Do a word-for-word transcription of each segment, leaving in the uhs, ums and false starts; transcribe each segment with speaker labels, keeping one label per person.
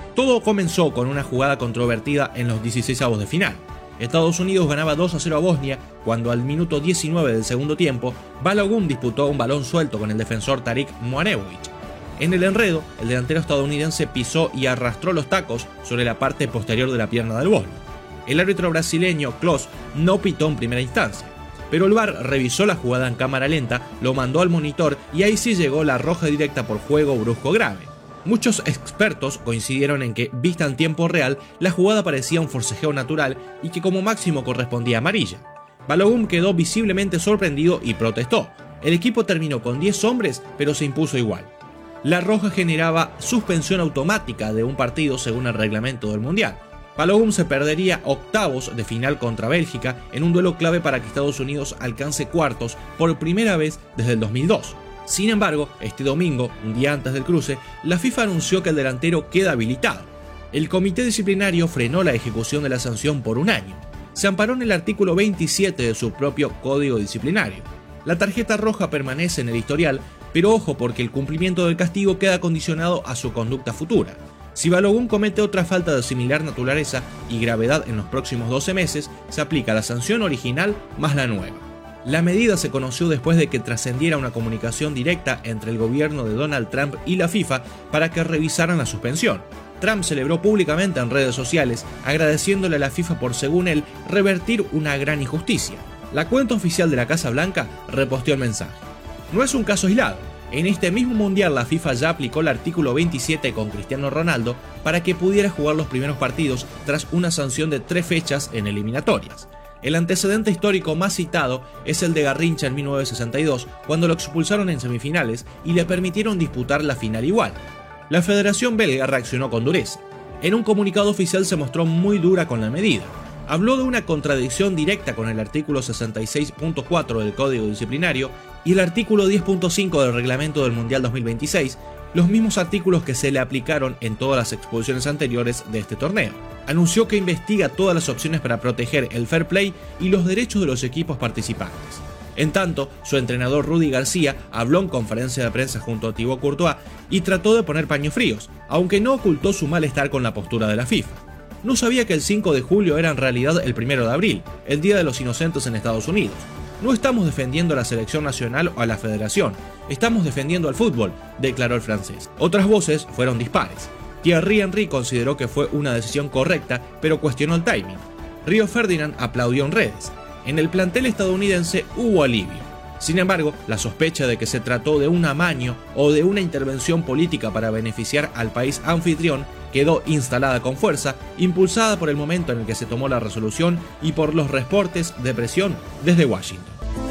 Speaker 1: Todo comenzó con una jugada controvertida en los dieciseisavos de final. Estados Unidos ganaba dos a cero a Bosnia cuando al minuto diecinueve del segundo tiempo, Balogun disputó un balón suelto con el defensor Tarik Muarevic. En el enredo, el delantero estadounidense pisó y arrastró los tacos sobre la parte posterior de la pierna del bosnio. El árbitro brasileño Klose no pitó en primera instancia, pero el V A R revisó la jugada en cámara lenta, lo mandó al monitor y ahí sí llegó la roja directa por juego brusco grave. Muchos expertos coincidieron en que, vista en tiempo real, la jugada parecía un forcejeo natural y que como máximo correspondía a amarilla. Balogun quedó visiblemente sorprendido y protestó. El equipo terminó con diez hombres, pero se impuso igual. La roja generaba suspensión automática de un partido según el reglamento del Mundial. Balogun se perdería octavos de final contra Bélgica en un duelo clave para que Estados Unidos alcance cuartos por primera vez desde el dos mil dos. Sin embargo, este domingo, un día antes del cruce, la FIFA anunció que el delantero queda habilitado. El comité disciplinario frenó la ejecución de la sanción por un año. Se amparó en el artículo veintisiete de su propio código disciplinario. La tarjeta roja permanece en el historial, pero ojo porque el cumplimiento del castigo queda condicionado a su conducta futura. Si Balogun comete otra falta de similar naturaleza y gravedad en los próximos doce meses, se aplica la sanción original más la nueva. La medida se conoció después de que trascendiera una comunicación directa entre el gobierno de Donald Trump y la FIFA para que revisaran la suspensión. Trump celebró públicamente en redes sociales agradeciéndole a la FIFA por, según él, revertir una gran injusticia. La cuenta oficial de la Casa Blanca reposteó el mensaje. No es un caso aislado. En este mismo mundial la FIFA ya aplicó el artículo veintisiete con Cristiano Ronaldo para que pudiera jugar los primeros partidos tras una sanción de tres fechas en eliminatorias. El antecedente histórico más citado es el de Garrincha en mil novecientos sesenta y dos, cuando lo expulsaron en semifinales y le permitieron disputar la final igual. La Federación Belga reaccionó con dureza. En un comunicado oficial se mostró muy dura con la medida. Habló de una contradicción directa con el artículo sesenta y seis punto cuatro del Código Disciplinario y el artículo diez punto cinco del Reglamento del Mundial dos mil veintiséis, los mismos artículos que se le aplicaron en todas las expulsiones anteriores de este torneo. Anunció que investiga todas las opciones para proteger el fair play y los derechos de los equipos participantes. En tanto, su entrenador Rudy García habló en conferencia de prensa junto a Thibaut Courtois y trató de poner paños fríos, aunque no ocultó su malestar con la postura de la FIFA. No sabía que el cinco de julio era en realidad el primero de abril, el Día de los Inocentes en Estados Unidos. No estamos defendiendo a la selección nacional o a la federación, estamos defendiendo al fútbol, declaró el francés. Otras voces fueron dispares. Thierry Henry consideró que fue una decisión correcta, pero cuestionó el timing. Río Ferdinand aplaudió en redes. En el plantel estadounidense hubo alivio. Sin embargo, la sospecha de que se trató de un amaño o de una intervención política para beneficiar al país anfitrión quedó instalada con fuerza, impulsada por el momento en el que se tomó la resolución y por los reportes de presión desde Washington.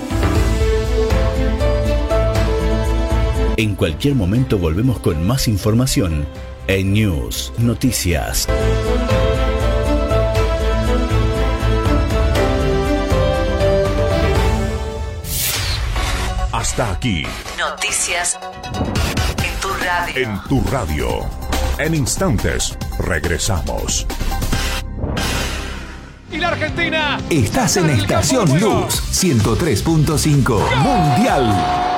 Speaker 2: En cualquier momento volvemos con más información en News Noticias.
Speaker 3: Hasta aquí.
Speaker 4: Noticias en tu radio.
Speaker 3: En tu radio. En instantes, regresamos.
Speaker 5: Y la Argentina.
Speaker 6: Estás en Estación Luz ciento tres punto cinco Mundial.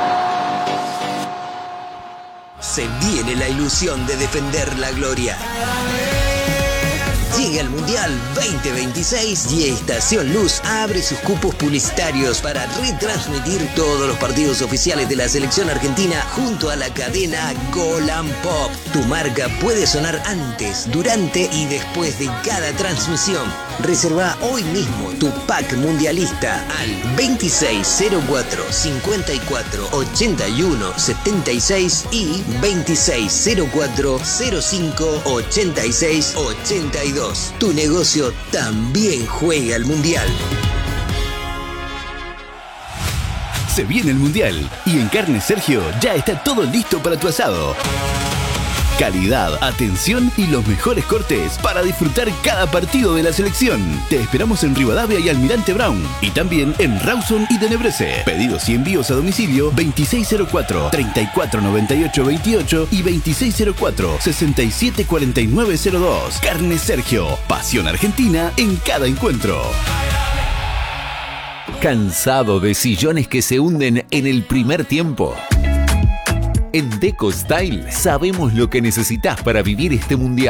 Speaker 7: Se viene la ilusión de defender la gloria. Llega el Mundial veinte veintiséis y Estación Luz abre sus cupos publicitarios para retransmitir todos los partidos oficiales de la selección argentina junto a la cadena Golan Pop. Tu marca puede sonar antes, durante y después de cada transmisión. Reserva hoy mismo tu pack mundialista al veintiséis cero cuatro cincuenta y cuatro ochenta y uno setenta y seis y veintiséis cero cuatro cero cinco ochenta y seis ochenta y dos. Tu negocio también juega al Mundial.
Speaker 2: Se viene el Mundial y en Carnes Sergio ya está todo listo para tu asado. Calidad, atención y los mejores cortes para disfrutar cada partido de la selección. Te esperamos en Rivadavia y Almirante Brown y también en Rawson y Tenebrese. Pedidos y envíos a domicilio veintiséis cero cuatro treinta y cuatro noventa y ocho veintiocho y veintiséis cero cuatro sesenta y siete cuarenta y nueve cero dos. Carnes Sergio, pasión argentina en cada encuentro.
Speaker 6: ¿Cansado de sillones que se hunden en el primer tiempo? En Deco Style sabemos lo que necesitas para vivir este mundial.